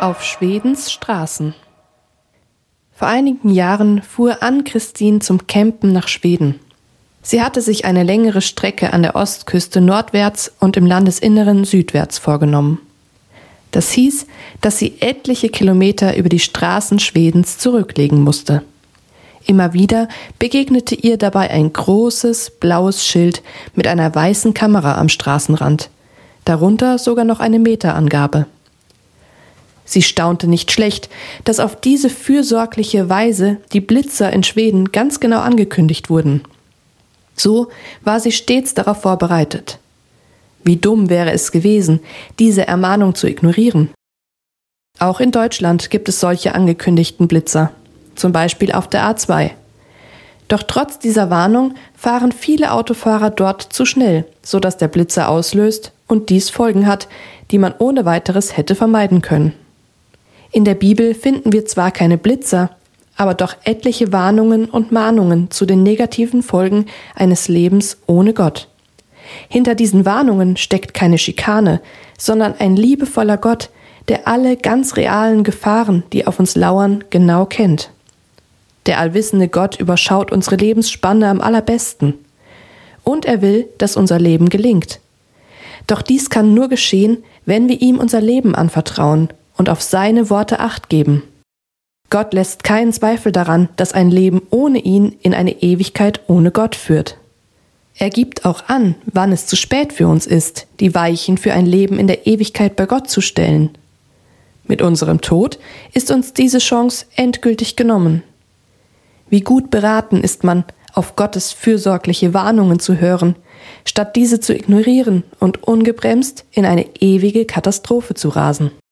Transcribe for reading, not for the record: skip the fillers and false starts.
Auf Schwedens Straßen. Vor einigen Jahren fuhr Ann-Kristin zum Campen nach Schweden. Sie hatte sich eine längere Strecke an der Ostküste nordwärts und im Landesinneren südwärts vorgenommen. Das hieß, dass sie etliche Kilometer über die Straßen Schwedens zurücklegen musste. Immer wieder begegnete ihr dabei ein großes, blaues Schild mit einer weißen Kamera am Straßenrand, darunter sogar noch eine Meterangabe. Sie staunte nicht schlecht, dass auf diese fürsorgliche Weise die Blitzer in Schweden ganz genau angekündigt wurden. So war sie stets darauf vorbereitet. Wie dumm wäre es gewesen, diese Ermahnung zu ignorieren. Auch in Deutschland gibt es solche angekündigten Blitzer, zum Beispiel auf der A2. Doch trotz dieser Warnung fahren viele Autofahrer dort zu schnell, sodass der Blitzer auslöst und dies Folgen hat, die man ohne weiteres hätte vermeiden können. In der Bibel finden wir zwar keine Blitzer, aber doch etliche Warnungen und Mahnungen zu den negativen Folgen eines Lebens ohne Gott. Hinter diesen Warnungen steckt keine Schikane, sondern ein liebevoller Gott, der alle ganz realen Gefahren, die auf uns lauern, genau kennt. Der allwissende Gott überschaut unsere Lebensspanne am allerbesten. Und er will, dass unser Leben gelingt. Doch dies kann nur geschehen, wenn wir ihm unser Leben anvertrauen und auf seine Worte Acht geben. Gott lässt keinen Zweifel daran, dass ein Leben ohne ihn in eine Ewigkeit ohne Gott führt. Er gibt auch an, wann es zu spät für uns ist, die Weichen für ein Leben in der Ewigkeit bei Gott zu stellen. Mit unserem Tod ist uns diese Chance endgültig genommen. Wie gut beraten ist man, auf Gottes fürsorgliche Warnungen zu hören, statt diese zu ignorieren und ungebremst in eine ewige Katastrophe zu rasen.